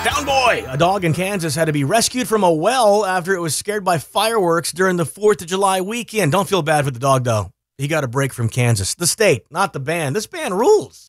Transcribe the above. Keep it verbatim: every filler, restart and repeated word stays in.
Town Boy! A dog in Kansas had to be rescued from a well after it was scared by fireworks during the fourth of July weekend. Don't feel bad for the dog, though. He got a break from Kansas. The state, not the band. This band rules.